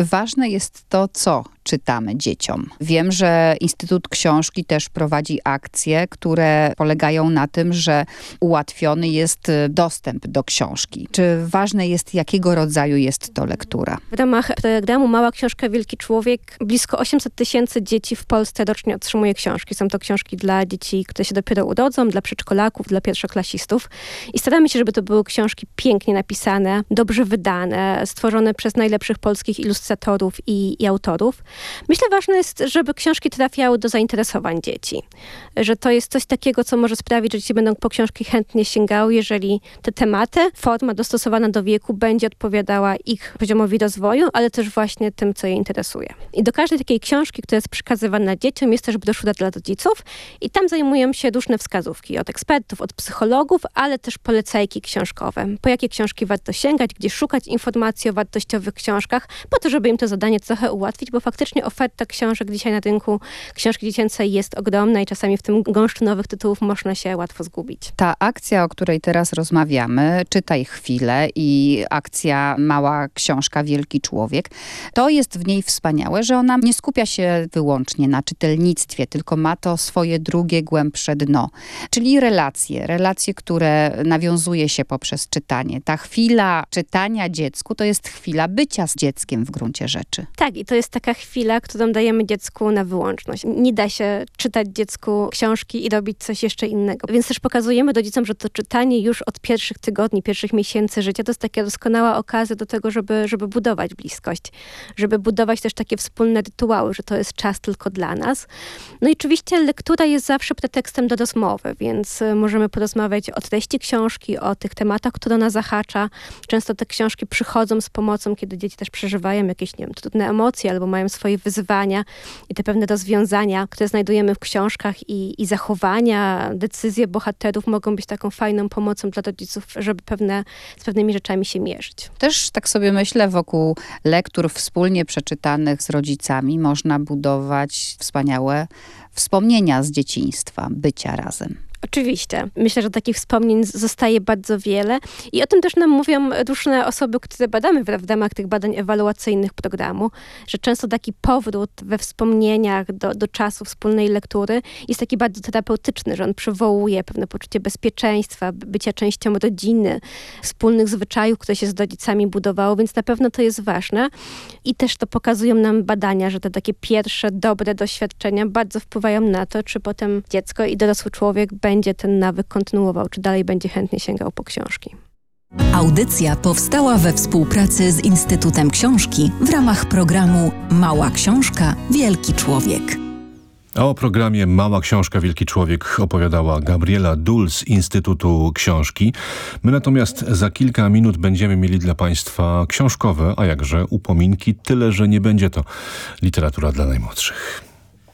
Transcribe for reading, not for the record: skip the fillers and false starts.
Ważne jest to, co czytamy dzieciom. Wiem, że Instytut Książki też prowadzi akcje, które polegają na tym, że ułatwiony jest dostęp do książki. Czy ważne jest, jakiego rodzaju jest to lektura? W ramach programu Mała Książka, Wielki Człowiek blisko 800 000 dzieci w Polsce rocznie otrzymuje książki. Są to książki dla dzieci, które się dopiero urodzą, dla przedszkolaków, dla pierwszoklasistów. I staramy się, żeby to były książki pięknie napisane, dobrze wydane, stworzone przez najlepszych polskich ilustratorów i autorów. Myślę, ważne jest, żeby książki trafiały do zainteresowań dzieci. Że to jest coś takiego, co może sprawić, że dzieci będą po książki chętnie sięgały, jeżeli te tematy, forma dostosowana do wieku będzie odpowiadała ich poziomowi rozwoju, ale też właśnie tym, co je interesuje. I do każdej takiej książki, która jest przekazywana dzieciom, jest też broszura dla rodziców i tam zajmują się różne wskazówki od ekspertów, od psychologów, ale też polecajki książkowe. Po jakie książki warto sięgać, gdzie szukać informacji o wartościowych książkach, po to, żeby im to zadanie trochę ułatwić, bo faktycznie oferta książek dzisiaj na rynku, książki dziecięcej jest ogromna i czasami w tym gąszczu nowych tytułów można się łatwo zgubić. Ta akcja, o której teraz rozmawiamy, Czytaj chwilę i akcja Mała Książka, Wielki Człowiek, to jest w niej wspaniałe, że ona nie skupia się wyłącznie na czytelnictwie, tylko ma to swoje drugie, głębsze dno. Czyli relacje, które nawiązuje się poprzez czytanie. Ta chwila czytania dziecku to jest chwila bycia z dzieckiem w gruncie rzeczy. Tak, i to jest taka chwila, którą dajemy dziecku na wyłączność. Nie da się czytać dziecku książki i robić coś jeszcze innego. Więc też pokazujemy rodzicom, że to czytanie już od pierwszych tygodni, pierwszych miesięcy życia to jest taka doskonała okazja do tego, żeby budować bliskość, żeby budować też takie wspólne rytuały, że to jest czas tylko dla nas. No i oczywiście lektura jest zawsze pretekstem do rozmowy, więc możemy porozmawiać o treści książki, o tych tematach, które ona zahacza. Często te książki przychodzą z pomocą, kiedy dzieci też przeżywają jakieś, nie wiem, trudne emocje albo mają swoje wyzwania i te pewne rozwiązania, które znajdujemy w książkach i zachowania, decyzje bohaterów mogą być taką fajną pomocą dla rodziców, żeby z pewnymi rzeczami się mierzyć. Też tak sobie myślę, wokół lektur wspólnie przeczytanych z rodzicami można budować wspaniałe wspomnienia z dzieciństwa, bycia razem. Oczywiście. Myślę, że takich wspomnień zostaje bardzo wiele i o tym też nam mówią różne osoby, które badamy w ramach tych badań ewaluacyjnych programu, że często taki powrót we wspomnieniach do czasu wspólnej lektury jest taki bardzo terapeutyczny, że on przywołuje pewne poczucie bezpieczeństwa, bycia częścią rodziny, wspólnych zwyczajów, które się z rodzicami budowało, więc na pewno to jest ważne. I też to pokazują nam badania, że te takie pierwsze dobre doświadczenia bardzo wpływają na to, czy potem dziecko i dorosły człowiek będzie ten nawyk kontynuował, czy dalej będzie chętnie sięgał po książki. Audycja powstała we współpracy z Instytutem Książki w ramach programu Mała Książka, Wielki Człowiek. A o programie Mała Książka, Wielki Człowiek opowiadała Gabriela Dul z Instytutu Książki. My natomiast za kilka minut będziemy mieli dla Państwa książkowe, a jakże upominki, tyle że nie będzie to literatura dla najmłodszych.